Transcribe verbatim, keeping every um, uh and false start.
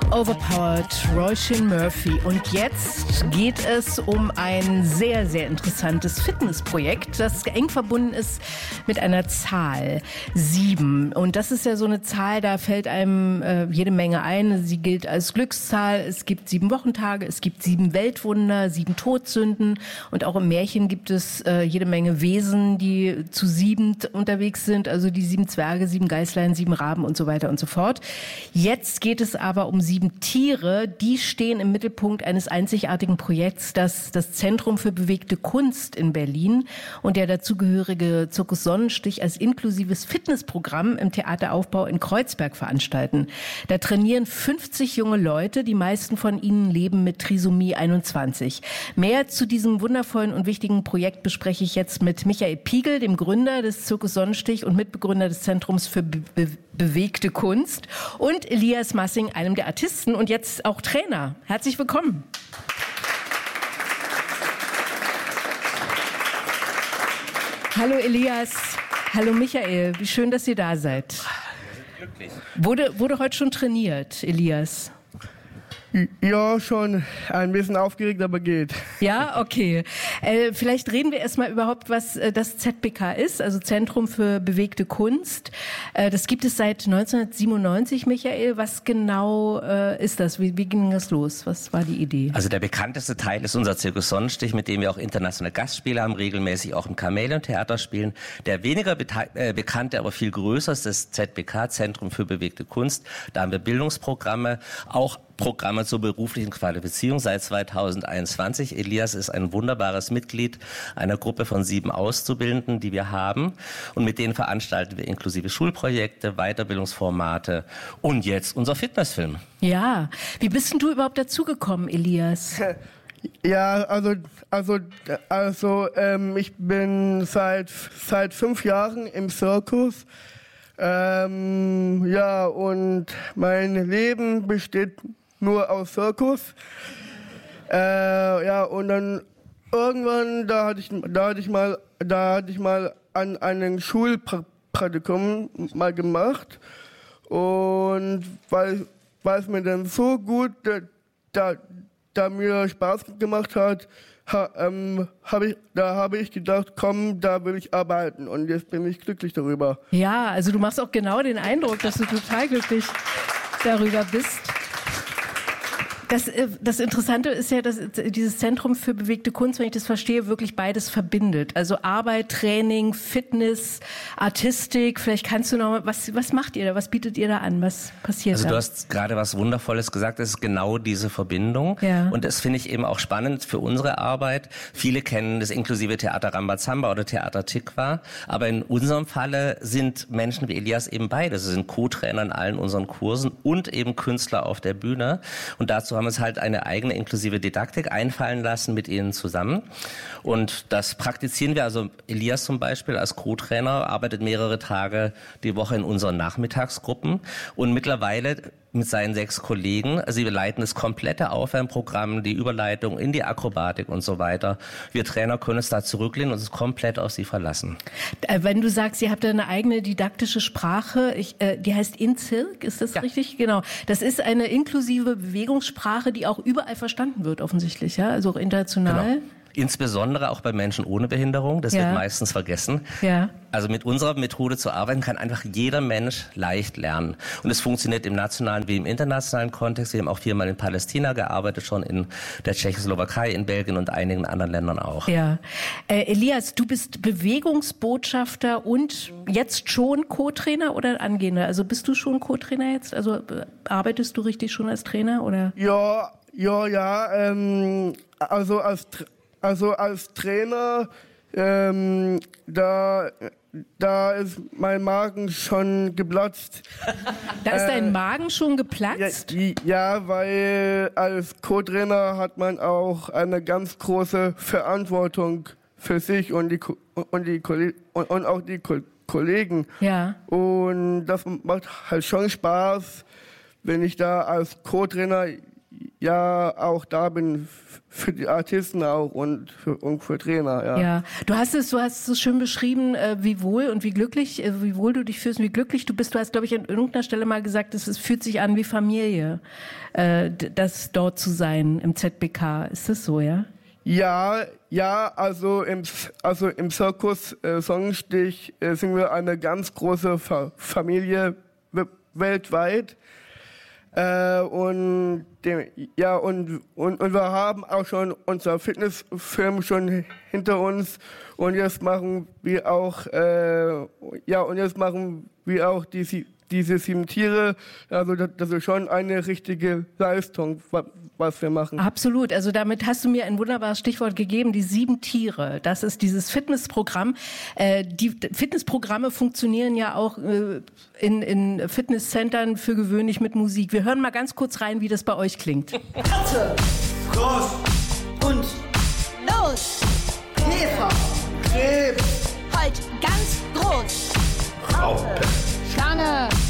Overpowered, Róisín Murphy. Und jetzt geht es um ein sehr, sehr interessantes Fitnessprojekt, das eng verbunden ist mit einer Zahl, sieben. Und das ist ja so eine Zahl, da fällt einem äh, jede Menge ein. Sie gilt als Glückszahl. Es gibt sieben Wochentage, es gibt sieben Weltwunder, sieben Todsünden. Und auch im Märchen gibt es äh, jede Menge Wesen, die zu sieben unterwegs sind. Also die sieben Zwerge, sieben Geißlein, sieben Raben und so weiter und so fort. Jetzt geht es aber um sieben Tiere, die stehen im Mittelpunkt eines einzigartigen Projekts, das das Zentrum für bewegte Kunst in Berlin und der dazugehörige Zirkus Sonnenstich als inklusives Fitnessprogramm im Theateraufbau in Kreuzberg veranstalten. Da trainieren fünfzig junge Leute, die meisten von ihnen leben mit Trisomie einundzwanzig. Mehr zu diesem wundervollen und wichtigen Projekt bespreche ich jetzt mit Michael Piegel, dem Gründer des Zirkus Sonnenstich und Mitbegründer des Zentrums für Be- Be- bewegte Kunst, und Elias Massing, einem der Artisten und jetzt auch Trainer. Herzlich willkommen. Hallo Elias, hallo Michael, wie schön, dass ihr da seid. Glücklich. Wurde, wurde heute schon trainiert, Elias? Ja, schon ein bisschen aufgeregt, aber geht. Ja, okay. Äh, vielleicht reden wir erstmal überhaupt, was äh, das Z B K ist, also Zentrum für bewegte Kunst. Äh, das gibt es seit neunzehnhundertsiebenundneunzig, Michael. Was genau äh, ist das? Wie, wie ging das los? Was war die Idee? Also der bekannteste Teil ist unser Zirkus Sonnenstich, mit dem wir auch internationale Gastspiele haben, regelmäßig auch im Chamäleon-Theater spielen. Der weniger bete- äh, bekannte, aber viel größer ist das Z B K, Zentrum für bewegte Kunst. Da haben wir Bildungsprogramme, auch Programme zur beruflichen Qualifizierung seit zweitausendeinundzwanzig. Elias ist ein wunderbares Mitglied einer Gruppe von sieben Auszubildenden, die wir haben. Und mit denen veranstalten wir inklusive Schulprojekte, Weiterbildungsformate und jetzt unser Fitnessfilm. Ja, wie bist denn du überhaupt dazugekommen, Elias? Ja, also also also ähm, ich bin seit seit fünf Jahren im Zirkus. Ähm, ja, und mein Leben besteht nur aus Zirkus. Äh, ja, und dann irgendwann, da hatte ich, da hatte ich mal, da hatte ich mal an einem Schulpraktikum mal gemacht. Und weil, weil es mir dann so gut, da, da mir Spaß gemacht hat, ha, ähm, hab ich, da habe ich gedacht, komm, da will ich arbeiten. Und jetzt bin ich glücklich darüber. Ja, also du machst auch genau den Eindruck, dass du total glücklich darüber bist. Das, das Interessante ist ja, dass dieses Zentrum für bewegte Kunst, wenn ich das verstehe, wirklich beides verbindet. Also Arbeit, Training, Fitness, Artistik. Vielleicht kannst du noch mal, was, was macht ihr da? Was bietet ihr da an? Was passiert also da? Also du hast gerade was Wundervolles gesagt, das ist genau diese Verbindung. Ja. Und das finde ich eben auch spannend für unsere Arbeit. Viele kennen das inklusive Theater Rambazamba oder Theater Tikva. Aber in unserem Falle sind Menschen wie Elias eben beide. Sie sind Co-Trainer in allen unseren Kursen und eben Künstler auf der Bühne. Und dazu haben wir uns halt eine eigene inklusive Didaktik einfallen lassen mit ihnen zusammen. Und das praktizieren wir. Also Elias zum Beispiel als Co-Trainer arbeitet mehrere Tage die Woche in unseren Nachmittagsgruppen. Und mittlerweile mit seinen sechs Kollegen, sie leiten das komplette Aufwärmprogramm, die Überleitung in die Akrobatik und so weiter. Wir Trainer können es da zurücklehnen und uns komplett auf sie verlassen. Wenn du sagst, ihr habt eine eigene didaktische Sprache, ich, äh, die heißt InCirc, ist das ja richtig? Genau. Das ist eine inklusive Bewegungssprache, die auch überall verstanden wird, offensichtlich, ja? Also auch international. Genau. Insbesondere auch bei Menschen ohne Behinderung, das ja. wird meistens vergessen. Ja. Also mit unserer Methode zu arbeiten kann einfach jeder Mensch leicht lernen. Und es funktioniert im nationalen wie im internationalen Kontext. Wir haben auch viermal in Palästina gearbeitet, schon in der Tschechoslowakei, in Belgien und einigen anderen Ländern auch. Ja. Äh, Elias, du bist Bewegungsbotschafter und jetzt schon Co-Trainer oder Angehender? Also bist du schon Co-Trainer jetzt? Also äh, arbeitest du richtig schon als Trainer oder? Ja, ja, ja. Ähm, also als Also als Trainer, ähm, da, da ist mein Magen schon geplatzt. Da ist äh, dein Magen schon geplatzt? Ja, ja, weil als Co-Trainer hat man auch eine ganz große Verantwortung für sich und die und die und, und auch die Ko- Kollegen. Ja. Und das macht halt schon Spaß, wenn ich da als Co-Trainer ja auch da bin für die Artisten auch und für, und für Trainer. Ja. Ja, du hast es, du hast es schön beschrieben, äh, wie wohl und wie glücklich, äh, wie wohl du dich fühlst und wie glücklich du bist. Du hast, glaube ich, an irgendeiner Stelle mal gesagt, es, es fühlt sich an wie Familie, äh, das dort zu sein im Z B K. Ist das so, ja? Ja, ja, also im, also im Circus äh, Sonnenstich äh, sind wir eine ganz große Fa- Familie w- weltweit. Äh, und, dem, ja, und, und, und wir haben auch schon unser Fitnessfilm schon hinter uns. Und jetzt machen wir auch, äh, ja, und jetzt machen wir auch die, diese sieben Tiere. Also das, das ist schon eine richtige Leistung, was wir machen. Absolut. Also damit hast du mir ein wunderbares Stichwort gegeben, die sieben Tiere. Das ist dieses Fitnessprogramm. Äh, die Fitnessprogramme funktionieren ja auch äh, in, in Fitnesscentern für gewöhnlich mit Musik. Wir hören mal ganz kurz rein, wie das bei euch klingt. Katze, groß und los. Käfer, Krebs, Holt ganz groß. Raupe, Schlange,